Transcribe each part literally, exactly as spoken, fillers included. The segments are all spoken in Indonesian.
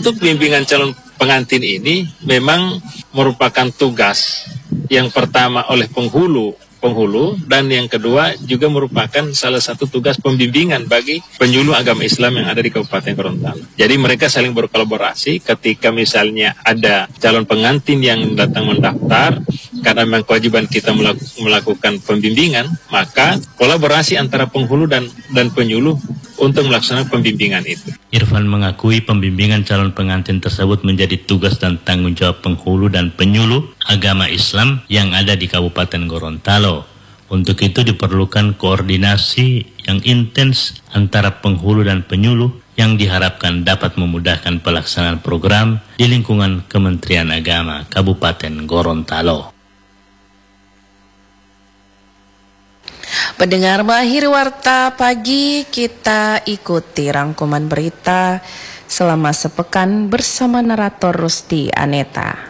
untuk bimbingan calon pengantin ini memang merupakan tugas yang pertama oleh penghulu penghulu dan yang kedua juga merupakan salah satu tugas pembimbingan bagi penyuluh agama Islam yang ada di Kabupaten Gorontalo. Jadi mereka saling berkolaborasi ketika misalnya ada calon pengantin yang datang mendaftar, karena memang kewajiban kita melaku, melakukan pembimbingan, maka kolaborasi antara penghulu dan dan penyuluh untuk melaksanakan pembimbingan itu. Irfan mengakui pembimbingan calon pengantin tersebut menjadi tugas dan tanggung jawab penghulu dan penyuluh agama Islam yang ada di Kabupaten Gorontalo. Untuk itu diperlukan koordinasi yang intens antara penghulu dan penyuluh yang diharapkan dapat memudahkan pelaksanaan program di lingkungan Kementerian Agama Kabupaten Gorontalo. Pendengar Mahir Warta Pagi, kita ikuti rangkuman berita selama sepekan bersama narator Rusti Aneta.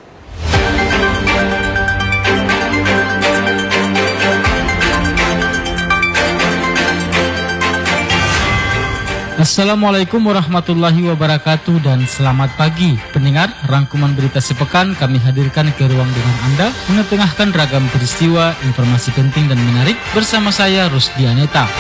Assalamualaikum warahmatullahi wabarakatuh dan selamat pagi. Pendengar, rangkuman berita sepekan kami hadirkan ke ruang dengar Anda mengetengahkan ragam peristiwa, informasi penting dan menarik bersama saya Rusdi Aneta.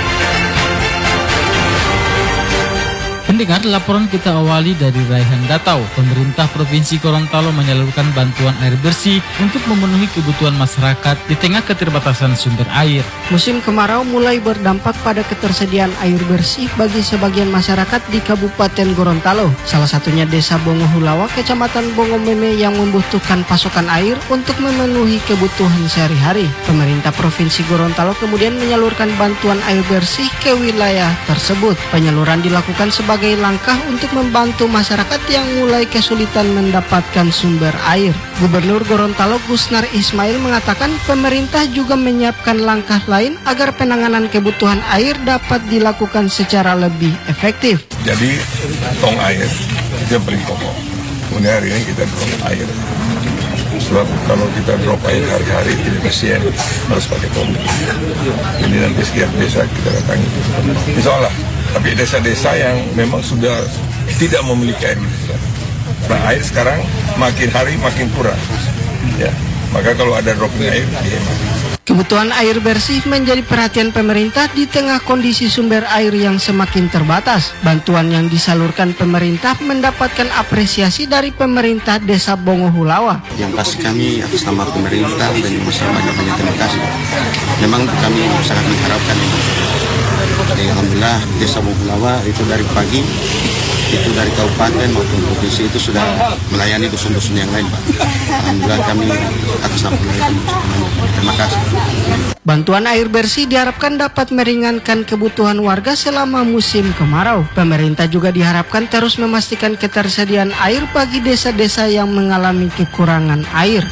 Pendengar, laporan kita awali dari Raihan Datau. Pemerintah Provinsi Gorontalo menyalurkan bantuan air bersih untuk memenuhi kebutuhan masyarakat di tengah keterbatasan sumber air. Musim kemarau mulai berdampak pada ketersediaan air bersih bagi sebagian masyarakat di Kabupaten Gorontalo. Salah satunya Desa Bongohulawa, Kecamatan Bongomeme yang membutuhkan pasokan air untuk memenuhi kebutuhan sehari-hari. Pemerintah Provinsi Gorontalo kemudian menyalurkan bantuan air bersih ke wilayah tersebut. Penyaluran dilakukan sebagai sebagai langkah untuk membantu masyarakat yang mulai kesulitan mendapatkan sumber air. Gubernur Gorontalo Gusnar Ismail mengatakan pemerintah juga menyiapkan langkah lain agar penanganan kebutuhan air dapat dilakukan secara lebih efektif. Jadi tong air itu yang paling pokok. Kemudian hari ini kita drop air. Sebab kalau kita drop air hari-hari tidak kasihan, harus pakai tong. Jadi nanti setiap desa kita datangi. Insya Allah. Tapi desa-desa yang memang sudah tidak memiliki air bersih. Nah, air sekarang makin hari makin kurang. Ya, maka kalau ada dropping air, dihemat. Kebutuhan air bersih menjadi perhatian pemerintah di tengah kondisi sumber air yang semakin terbatas. Bantuan yang disalurkan pemerintah mendapatkan apresiasi dari pemerintah Desa Bongohulawa. Yang pasti kami atas nama pemerintah dan masyarakat banyak terima kasih. Memang kami sangat mengharapkan ini. Jadi, alhamdulillah Desa Bongohulawa itu dari pagi itu dari kabupaten maupun provinsi itu sudah melayani dusun-dusun yang lain, Pak. Alhamdulillah kami atas nama pemerintah terima kasih. Bantuan air bersih diharapkan dapat meringankan kebutuhan warga selama musim kemarau. Pemerintah juga diharapkan terus memastikan ketersediaan air bagi desa-desa yang mengalami kekurangan air.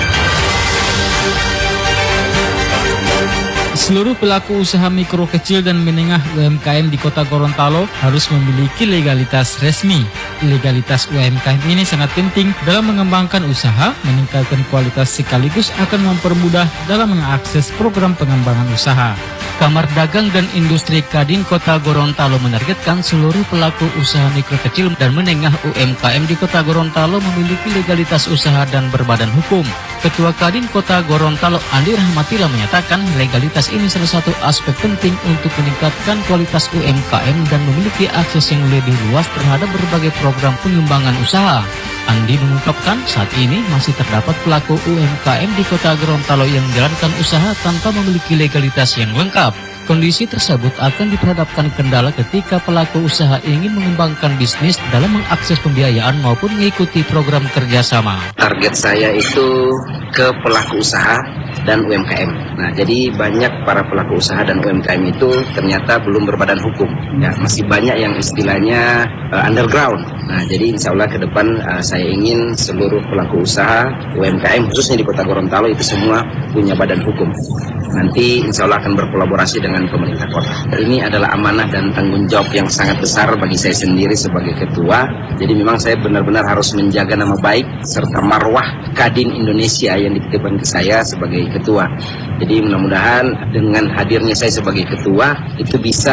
Seluruh pelaku usaha mikro kecil dan menengah U M K M di Kota Gorontalo harus memiliki legalitas resmi. Legalitas U M K M ini sangat penting dalam mengembangkan usaha, meningkatkan kualitas sekaligus akan mempermudah dalam mengakses program pengembangan usaha. Kamar Dagang dan Industri Kadin Kota Gorontalo menargetkan seluruh pelaku usaha mikro kecil dan menengah U M K M di Kota Gorontalo memiliki legalitas usaha dan berbadan hukum. Ketua Kadin Kota Gorontalo Andi Rahmatila menyatakan legalitas ini salah satu aspek penting untuk meningkatkan kualitas U M K M dan memiliki akses yang lebih luas terhadap berbagai program pengembangan usaha. Andi mengungkapkan saat ini masih terdapat pelaku U M K M di Kota Gorontalo yang menjalankan usaha tanpa memiliki legalitas yang lengkap. Kondisi tersebut akan diperhadapkan kendala ketika pelaku usaha ingin mengembangkan bisnis dalam mengakses pembiayaan maupun mengikuti program kerjasama. Target saya itu ke pelaku usaha dan U M K M. Nah, jadi banyak para pelaku usaha dan U M K M itu ternyata belum berbadan hukum. Ya, masih banyak yang istilahnya uh, underground. Nah, jadi insya Allah ke depan uh, saya ingin seluruh pelaku usaha U M K M khususnya di Kota Gorontalo itu semua punya badan hukum. Nanti insya Allah akan berkolaborasi dengan pemerintah kota. Ini adalah amanah dan tanggung jawab yang sangat besar bagi saya sendiri sebagai ketua. Jadi memang saya benar-benar harus menjaga nama baik serta marwah Kadin Indonesia yang dititipkan ke saya sebagai ketua. Jadi mudah-mudahan dengan hadirnya saya sebagai ketua itu bisa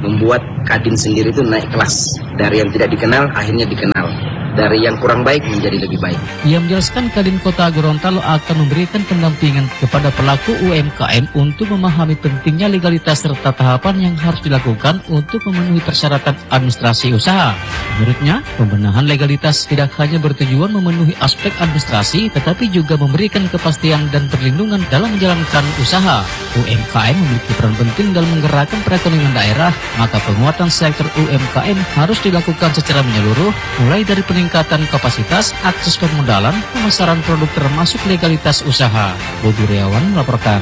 membuat Kadin sendiri itu naik kelas. Dari yang tidak dikenal, akhirnya dikenal. Dari yang kurang baik menjadi lebih baik. Ia menjelaskan Kadin Kota Gorontalo akan memberikan pendampingan kepada pelaku U M K M untuk memahami pentingnya legalitas serta tahapan yang harus dilakukan untuk memenuhi persyaratan administrasi usaha. Menurutnya, pembenahan legalitas tidak hanya bertujuan memenuhi aspek administrasi, tetapi juga memberikan kepastian dan perlindungan dalam menjalankan usaha. U M K M memiliki peran penting dalam menggerakkan perekonomian daerah, maka penguatan sektor U M K M harus dilakukan secara menyeluruh, mulai dari peningkatan peningkatan kapasitas, akses permodalan, pemasaran produk termasuk legalitas usaha. Budi Riawan melaporkan.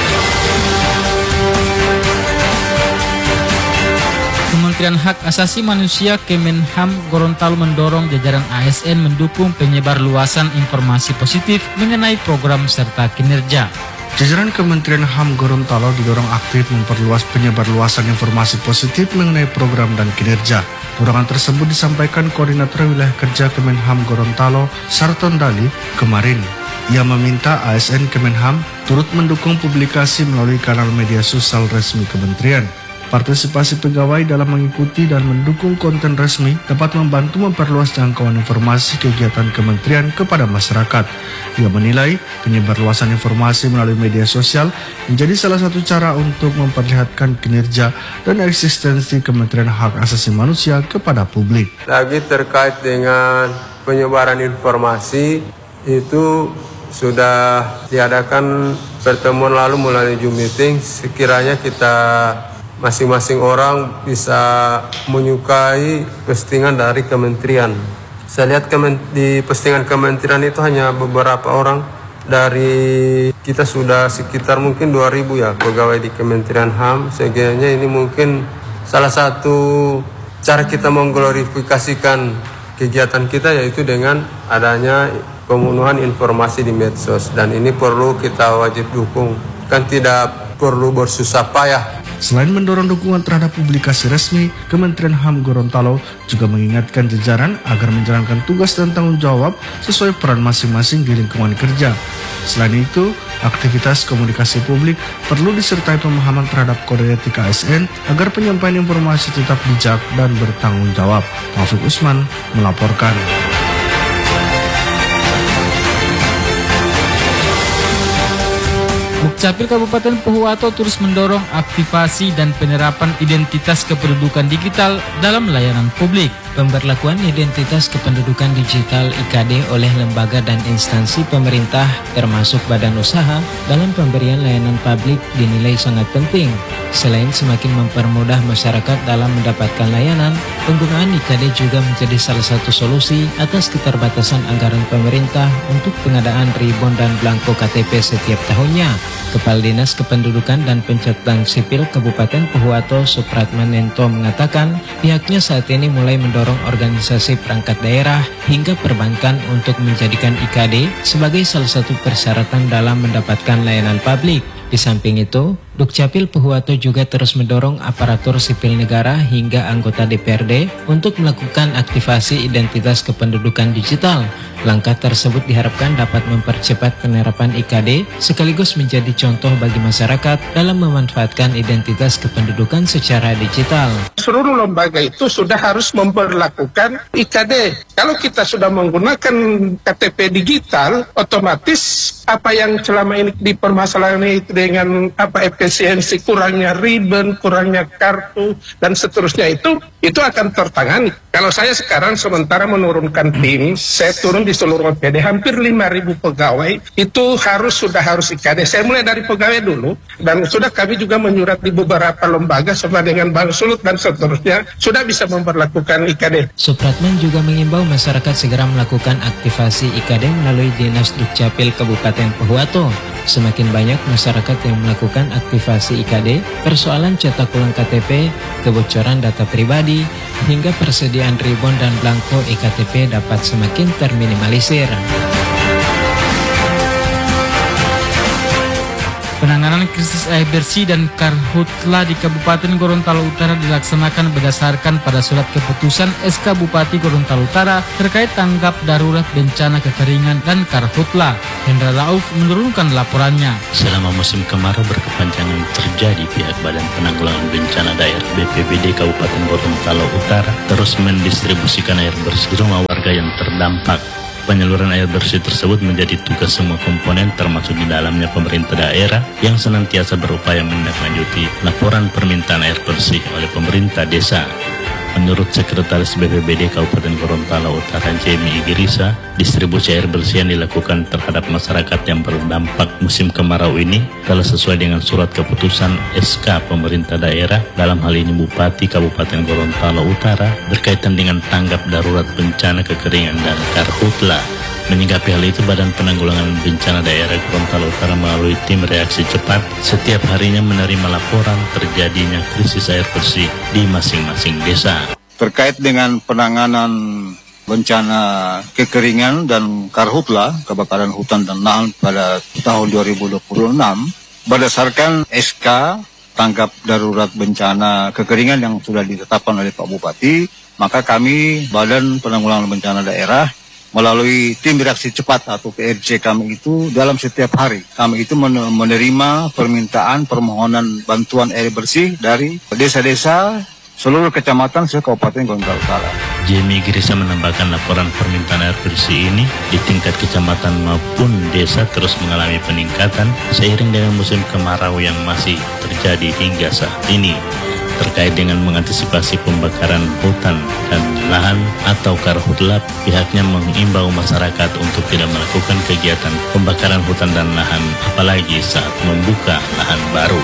Kementerian Hak Asasi Manusia Kemenham Gorontalo mendorong jajaran A S N mendukung penyebar luasan informasi positif mengenai program serta kinerja. Jajaran Kementerian H A M Gorontalo didorong aktif memperluas penyebarluasan informasi positif mengenai program dan kinerja. Dorongan tersebut disampaikan Koordinator Wilayah Kerja Kemenham Gorontalo, Sarton Dali, kemarin. Ia meminta A S N Kemenham turut mendukung publikasi melalui kanal media sosial resmi kementerian. Partisipasi pegawai dalam mengikuti dan mendukung konten resmi dapat membantu memperluas jangkauan informasi kegiatan kementerian kepada masyarakat. Ia menilai penyebarluasan informasi melalui media sosial menjadi salah satu cara untuk memperlihatkan kinerja dan eksistensi Kementerian Hak Asasi Manusia kepada publik. Lagi terkait dengan penyebaran informasi, itu sudah diadakan pertemuan lalu melalui Zoom meeting. Sekiranya kita masing-masing orang bisa menyukai postingan dari kementerian. Saya lihat kemen di postingan kementerian itu hanya beberapa orang. Dari kita sudah sekitar mungkin dua ribu ya pegawai di Kementerian H A M. Segera ini mungkin salah satu cara kita mengglorifikasikan kegiatan kita yaitu dengan adanya pemenuhan informasi di medsos. Dan ini perlu kita wajib dukung. Kan tidak perlu bersusah payah. Selain mendorong dukungan terhadap publikasi resmi, Kementerian H A M Gorontalo juga mengingatkan jajaran agar menjalankan tugas dan tanggung jawab sesuai peran masing-masing di lingkungan kerja. Selain itu, aktivitas komunikasi publik perlu disertai pemahaman terhadap kode etik A S N agar penyampaian informasi tetap bijak dan bertanggung jawab. Taufik Usman melaporkan. Dukcapil Kabupaten Pohuwato terus mendorong aktivasi dan penerapan identitas kependudukan digital dalam layanan publik. Pemberlakuan identitas kependudukan digital I K D oleh lembaga dan instansi pemerintah termasuk badan usaha dalam pemberian layanan publik dinilai sangat penting. Selain semakin mempermudah masyarakat dalam mendapatkan layanan, penggunaan I K D juga menjadi salah satu solusi atas keterbatasan anggaran pemerintah untuk pengadaan ribon dan blanko K T P setiap tahunnya. Kepala Dinas Kependudukan dan Pencatatan Sipil Kabupaten Pohuwato Supratman Nento mengatakan pihaknya saat ini mulai mendorong organisasi perangkat daerah hingga perbankan untuk menjadikan I K D sebagai salah satu persyaratan dalam mendapatkan layanan publik. Di samping itu, Dukcapil Pohuwato juga terus mendorong aparatur sipil negara hingga anggota D P R D untuk melakukan aktivasi identitas kependudukan digital. Langkah tersebut diharapkan dapat mempercepat penerapan I K D sekaligus menjadi contoh bagi masyarakat dalam memanfaatkan identitas kependudukan secara digital. Seluruh lembaga itu sudah harus memperlakukan I K D. Kalau kita sudah menggunakan K T P digital, otomatis apa yang selama ini dipermasalahan itu dengan apa efisiensi, kurangnya ribbon, kurangnya kartu, dan seterusnya itu, itu akan tertangani. Kalau saya sekarang sementara menurunkan tim, saya turun di seluruh O P D, hampir lima ribu pegawai, itu harus sudah harus I K D. Saya mulai dari pegawai dulu, dan sudah kami juga menyurat di beberapa lembaga sama dengan Bank Sulut dan seterusnya, sudah bisa memperlakukan I K D. Supratman juga mengimbau masyarakat segera melakukan aktivasi I K D melalui Dinas Dukcapil Kabupaten Pohuwato. Semakin banyak masyarakat yang melakukan aktivasi I K D, persoalan cetak ulang K T P, kebocoran data pribadi, hingga persediaan ribon dan blanko E K T P dapat semakin terminimalisir. Penanganan penanganan krisis air bersih dan karhutla di Kabupaten Gorontalo Utara dilaksanakan berdasarkan pada surat keputusan S K Bupati Gorontalo Utara terkait tanggap darurat bencana kekeringan dan karhutla. Hendra Rauf menurunkan laporannya. Selama musim kemarau berkepanjangan terjadi, pihak Badan Penanggulangan Bencana Daerah B P B D Kabupaten Gorontalo Utara terus mendistribusikan air bersih di rumah warga yang terdampak. Penyaluran air bersih tersebut menjadi tugas semua komponen, termasuk di dalamnya pemerintah daerah yang senantiasa berupaya menindaklanjuti laporan permintaan air bersih oleh pemerintah desa. Menurut Sekretaris B P B D Kabupaten Gorontalo Utara Jamie Igirisa, distribusi air bersih yang dilakukan terhadap masyarakat yang berdampak musim kemarau ini telah sesuai dengan surat keputusan S K pemerintah daerah, dalam hal ini Bupati Kabupaten Gorontalo Utara, berkaitan dengan tanggap darurat bencana kekeringan dan karhutla. Menyikapi hal itu, Badan Penanggulangan Bencana Daerah Gorontalo Utara melalui tim reaksi cepat setiap harinya menerima laporan terjadinya krisis air bersih di masing-masing desa. Terkait dengan penanganan bencana kekeringan dan karhutla, kebakaran hutan dan lahan pada tahun dua ribu dua puluh enam, berdasarkan S K tanggap darurat bencana kekeringan yang sudah ditetapkan oleh Pak Bupati, maka kami Badan Penanggulangan Bencana Daerah melalui tim reaksi cepat atau P R C kami itu dalam setiap hari kami itu menerima permintaan permohonan bantuan air bersih dari desa-desa seluruh kecamatan se-Kabupaten Gorontalo Utara. Jamie Igirisa menambahkan laporan permintaan air bersih ini di tingkat kecamatan maupun desa terus mengalami peningkatan seiring dengan musim kemarau yang masih terjadi hingga saat ini. Terkait dengan mengantisipasi pembakaran hutan dan lahan atau karhutla, pihaknya mengimbau masyarakat untuk tidak melakukan kegiatan pembakaran hutan dan lahan, apalagi saat membuka lahan baru.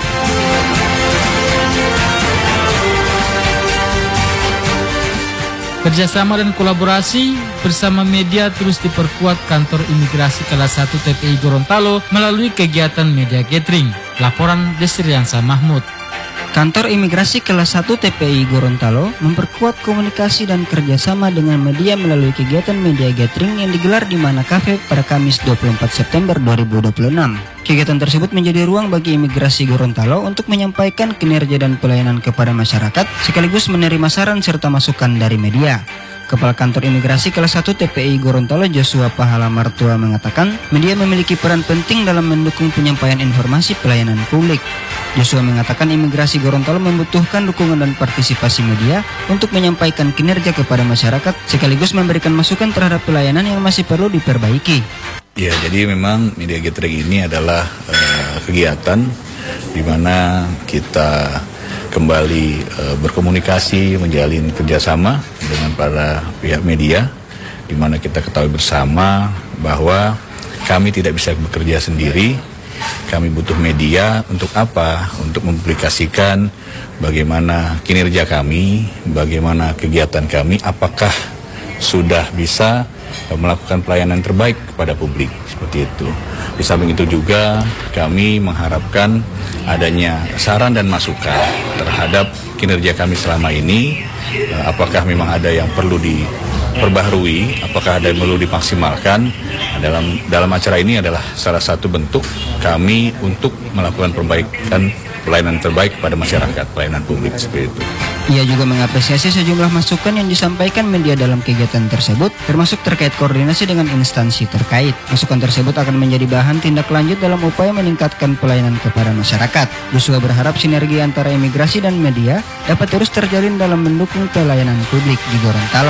Kerjasama dan kolaborasi bersama media terus diperkuat Kantor Imigrasi Kelas satu T P I Gorontalo melalui kegiatan media gathering. Laporan Desriansa Mahmud. Kantor Imigrasi Kelas satu T P I Gorontalo memperkuat komunikasi dan kerjasama dengan media melalui kegiatan media gathering yang digelar di Mana Cafe pada Kamis dua puluh empat September dua ribu dua puluh enam. Kegiatan tersebut menjadi ruang bagi Imigrasi Gorontalo untuk menyampaikan kinerja dan pelayanan kepada masyarakat, sekaligus menerima saran serta masukan dari media. Kepala Kantor Imigrasi Kelas satu T P I Gorontalo Joshua Pahala Martua mengatakan, media memiliki peran penting dalam mendukung penyampaian informasi pelayanan publik. Joshua mengatakan Imigrasi Gorontalo membutuhkan dukungan dan partisipasi media untuk menyampaikan kinerja kepada masyarakat, sekaligus memberikan masukan terhadap pelayanan yang masih perlu diperbaiki. Ya, jadi memang media gathering ini adalah uh, kegiatan di mana kita kembali uh, berkomunikasi, menjalin kerjasama dengan para pihak media, di mana kita ketahui bersama bahwa kami tidak bisa bekerja sendiri. Kami butuh media untuk apa? Untuk mempublikasikan bagaimana kinerja kami, bagaimana kegiatan kami, apakah sudah bisa melakukan pelayanan terbaik kepada publik, seperti itu. Di samping itu juga kami mengharapkan adanya saran dan masukan terhadap kinerja kami selama ini, apakah memang ada yang perlu diperbaharui, apakah ada yang perlu dimaksimalkan. Dalam dalam acara ini adalah salah satu bentuk kami untuk melakukan perbaikan pelayanan terbaik pada masyarakat, pelayanan publik, seperti itu. Ia juga mengapresiasi sejumlah masukan yang disampaikan media dalam kegiatan tersebut, termasuk terkait koordinasi dengan instansi terkait. Masukan tersebut akan menjadi bahan tindak lanjut dalam upaya meningkatkan pelayanan kepada masyarakat. Joshua berharap sinergi antara imigrasi dan media dapat terus terjalin dalam mendukung pelayanan publik di Gorontalo.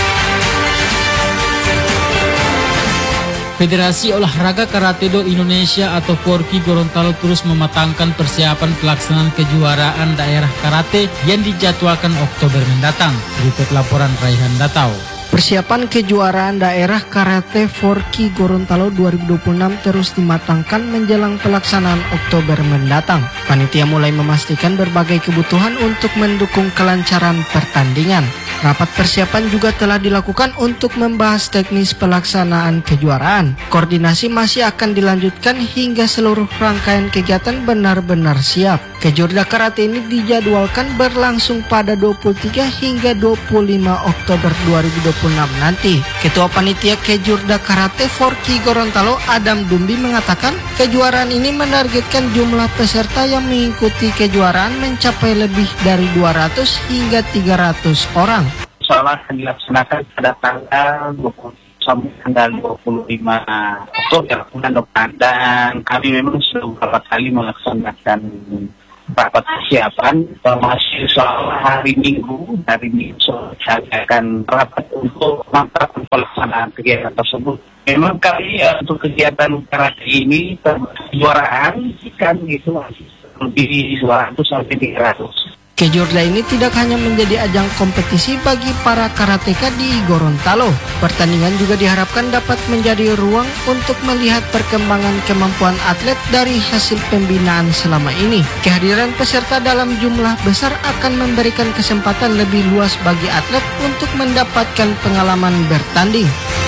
Federasi Olahraga Karate-Do Indonesia atau Forki Gorontalo terus mematangkan persiapan pelaksanaan kejuaraan daerah karate yang dijadwalkan Oktober mendatang. Berikut laporan Raihan Datau. Persiapan kejuaraan daerah karate Forki Gorontalo dua ribu dua puluh enam terus dimatangkan menjelang pelaksanaan Oktober mendatang. Panitia mulai memastikan berbagai kebutuhan untuk mendukung kelancaran pertandingan. Rapat persiapan juga telah dilakukan untuk membahas teknis pelaksanaan kejuaraan. Koordinasi masih akan dilanjutkan hingga seluruh rangkaian kegiatan benar-benar siap. Kejurda Karate ini dijadwalkan berlangsung pada dua puluh tiga hingga dua puluh lima Oktober dua ribu dua puluh enam nanti. Ketua Panitia Kejurda Karate Forki Gorontalo Adam Dumbi mengatakan kejuaraan ini menargetkan jumlah peserta yang mengikuti kejuaraan mencapai lebih dari dua ratus hingga tiga ratus orang. Soalnya akan dilaksanakan pada tanggal dua puluh sampai tanggal dua puluh lima Oktober bulan depan, dan kami memang sudah beberapa kali melaksanakan rapat persiapan, termasuk soal hari Minggu, hari Minggu sore akan rapat untuk mantapkan pelaksanaan kegiatan tersebut. Memang kali ya, untuk kegiatan karate ini kejuaraan kan itu lebih dua ratus sampai tiga ratus. Kejurda ini tidak hanya menjadi ajang kompetisi bagi para karateka di Gorontalo. Pertandingan juga diharapkan dapat menjadi ruang untuk melihat perkembangan kemampuan atlet dari hasil pembinaan selama ini. Kehadiran peserta dalam jumlah besar akan memberikan kesempatan lebih luas bagi atlet untuk mendapatkan pengalaman bertanding.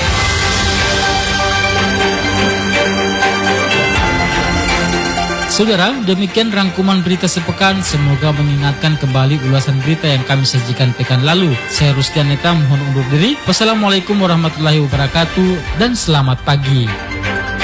Saudara, demikian rangkuman berita sepekan. Semoga mengingatkan kembali ulasan berita yang kami sajikan pekan lalu. Saya Rustian Neta mohon undur diri. Wassalamualaikum warahmatullahi wabarakatuh dan selamat pagi.